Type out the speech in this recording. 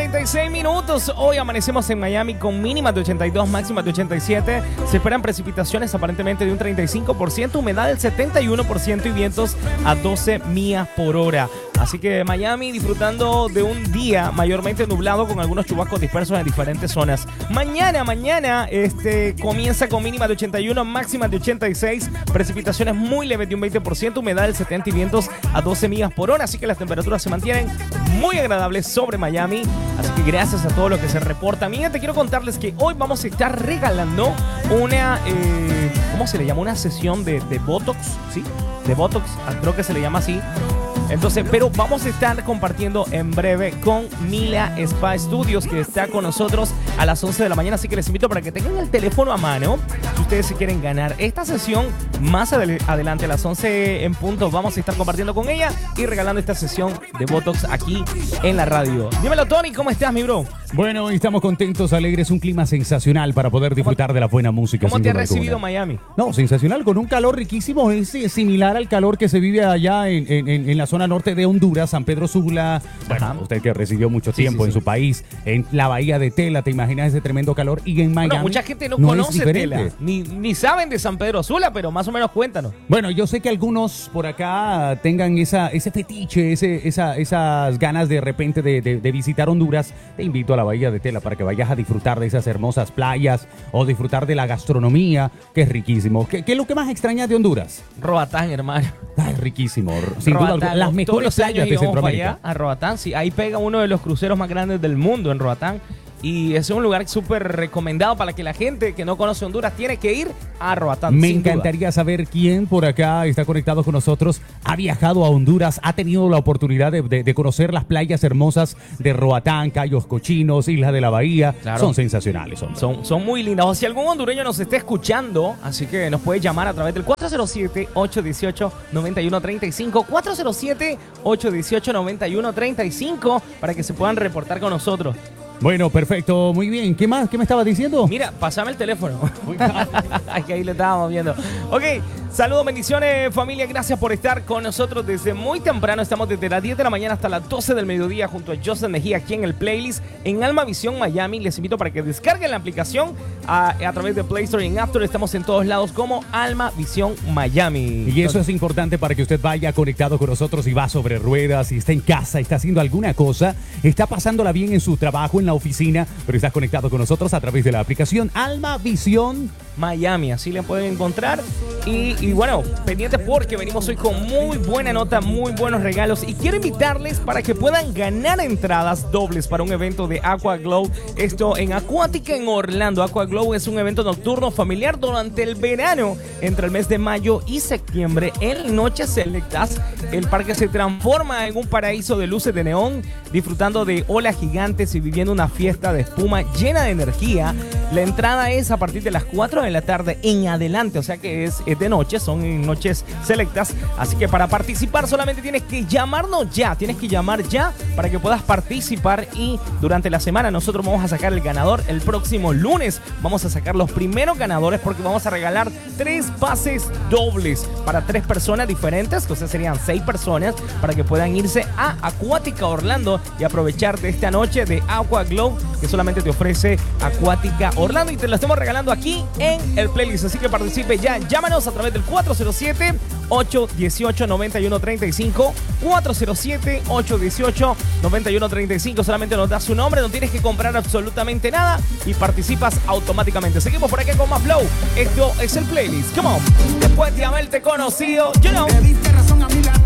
36 minutos. Hoy amanecemos en Miami con mínimas de 82, máximas de 87. Se esperan precipitaciones aparentemente de un 35%, humedad del 71% y vientos a 12 millas por hora. Así que Miami disfrutando de un día mayormente nublado con algunos chubascos dispersos en diferentes zonas. Mañana comienza con mínimas de 81, máximas de 86, precipitaciones muy leves de un 20%, humedad del 70% y vientos a 12 millas por hora. Así que las temperaturas se mantienen muy agradables sobre Miami. Así que gracias a todos los que se reportan. Mira, te quiero contarles que hoy vamos a estar regalando una, ¿cómo se le llama? Una sesión de Botox, ¿sí? De Botox, creo que se le llama así. Entonces, pero vamos a estar compartiendo en breve con Mila Spa Studios, que está con nosotros a las 11 de la mañana. Así que les invito para que tengan el teléfono a mano si ustedes se quieren ganar esta sesión. Más adelante, a las 11 en punto, vamos a estar compartiendo con ella y regalando esta sesión de Botox aquí en la radio. Dímelo, Tony, ¿cómo estás, mi bro? Bueno, hoy estamos contentos, alegres, un clima sensacional para poder disfrutar de la buena música. ¿Cómo te ha recibido Miami? No, sensacional, con un calor riquísimo, es similar al calor que se vive allá en la zona norte de Honduras, San Pedro Sula. Bueno, usted que residió mucho tiempo en su país, en la bahía de Tela, ¿te imaginas ese tremendo calor? Y en Miami. Bueno, mucha gente no conoce Tela, ni saben de San Pedro Sula, pero más o menos cuéntanos. Bueno, yo sé que algunos por acá tengan ese fetiche, esas ganas de repente de visitar Honduras. Te invito a la bahía de Tela para que vayas a disfrutar de esas hermosas playas o disfrutar de la gastronomía, que es riquísimo. ¿Qué es lo que más extrañas de Honduras? Roatán, hermano. Ay, riquísimo. Sin duda, las mejores playas de Centroamérica. A Roatán, sí, ahí pega uno de los cruceros más grandes del mundo en Roatán. Y es un lugar súper recomendado para que la gente que no conoce Honduras tiene que ir a Roatán. Me encantaría saber quién por acá está conectado con nosotros, ha viajado a Honduras, ha tenido la oportunidad de conocer las playas hermosas de Roatán, Cayos Cochinos, Isla de la Bahía. Claro. Son sensacionales. Son muy lindas. O si algún hondureño nos está escuchando, así que nos puede llamar a través del 407-818-9135, 407-818-9135 para que se puedan reportar con nosotros. Bueno, perfecto, muy bien. ¿Qué más? ¿Qué me estaba diciendo? Mira, pásame el teléfono. Que ahí le estábamos viendo. Ok, saludos, bendiciones, familia. Gracias por estar con nosotros desde muy temprano. Estamos desde las 10 de la mañana hasta las 12 del mediodía junto a Joseph Mejía aquí en el playlist en Alma Visión Miami. Les invito para que descarguen la aplicación a través de Play Store y en App Store. Estamos en todos lados como Alma Visión Miami. Y eso es importante para que usted vaya conectado con nosotros y va sobre ruedas, si está en casa, está haciendo alguna cosa, está pasándola bien en su trabajo, en la oficina, pero estás conectado con nosotros a través de la aplicación Alma Visión Miami, así le pueden encontrar. Y bueno, pendientes porque venimos hoy con muy buena nota, muy buenos regalos. Y quiero invitarles para que puedan ganar entradas dobles para un evento de Aqua Glow. Esto en Acuática en Orlando. Aqua Glow es un evento nocturno familiar durante el verano, entre el mes de mayo y septiembre. En noches selectas, el parque se transforma en un paraíso de luces de neón, disfrutando de olas gigantes y viviendo una fiesta de espuma llena de energía. La entrada es a partir de las 4 de la tarde en adelante, o sea que es de noche, son en noches selectas. Así que para participar solamente tienes que llamarnos ya, para que puedas participar. Y durante la semana nosotros vamos a sacar el ganador. El próximo lunes vamos a sacar los primeros ganadores porque vamos a regalar 3 pases dobles para 3 personas diferentes, o sea serían 6 personas para que puedan irse a Acuática Orlando y aprovechar de esta noche de Aqua Glow que solamente te ofrece Acuática Orlando, y te lo estamos regalando aquí en el playlist. Así que participe ya, llámanos a través del 407-818-9135, 407-818-9135. Solamente nos das su nombre, no tienes que comprar absolutamente nada y participas automáticamente. Seguimos por aquí con más flow. Esto es el playlist. Come on. Después de haberte conocido, you know. Le diste razón a mi